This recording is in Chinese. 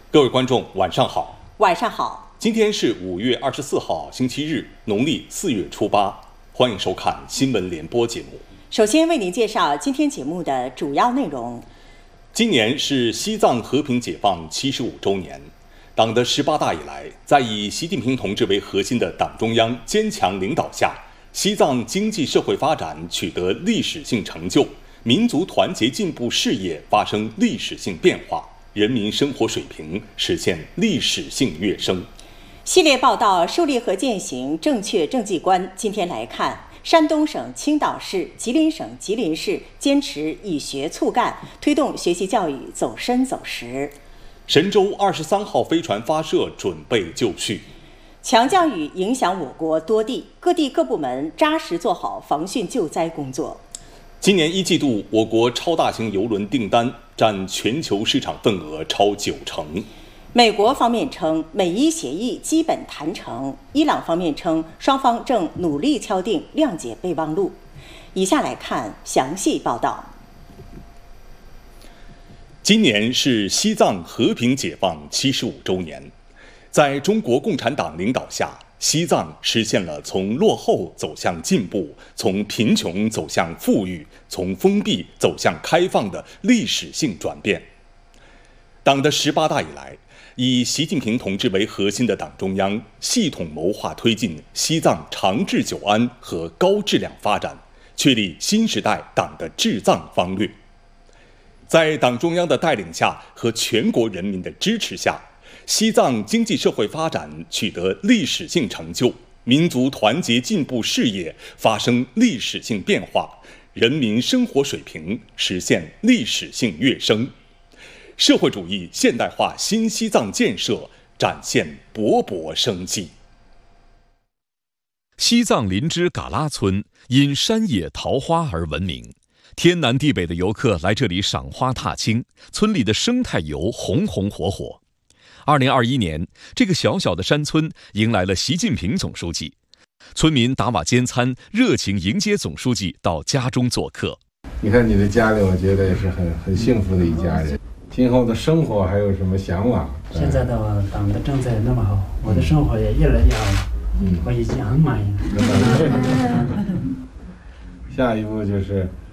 各位观众，晚上好。 晚上好。 今天是5月24号，星期日，农历4月初8。欢迎收看新闻联播节目。 首先为您介绍今天节目的主要内容。 今年是西藏和平解放75周年。党的18大以来，在以习近平同志为核心的党中央坚强领导下，西藏经济社会发展取得历史性成就，民族团结进步事业发生历史性变化，人民生活水平实现历史性跃升。 系列报道树立和践行正确政绩观。今天来看，山东省青岛市、吉林省吉林市坚持以学促干，推动学习教育走深走实。 神舟23号飞船发射准备就绪。 强降雨影响我国多地，各地各部门扎实做好防汛救灾工作。 今年1季度，我国超大型邮轮订单占全球市场份额超90%。 美国方面称美伊协议基本谈成，伊朗方面称双方正努力敲定谅解备忘录。以下来看详细报道。 今年是西藏和平解放75周年，在中国共产党领导下，西藏实现了从落后走向进步、从贫穷走向富裕、从封闭走向开放的历史性转变。党的18大以来，以习近平同志为核心的党中央系统谋划推进西藏长治久安和高质量发展，确立新时代党的治藏方略。在党中央的带领下和全国人民的支持下，西藏经济社会发展取得历史性成就，民族团结进步事业发生历史性变化，人民生活水平实现历史性跃升，社会主义现代化新西藏建设展现勃勃生机。 西藏林芝嘎拉村因山野桃花而闻名，天南地北的游客来这里赏花踏青，村里的生态游红红火火。2021年，这个小小的山村迎来了习近平总书记，村民打瓦煎餐，热情迎接总书记到家中做客。 你看你的家里，我觉得也是很幸福的一家人。今后的生活还有什么向往？ 现在的党的政策那么好，我的生活也越来越好了。我已经很满意了。 下一步就是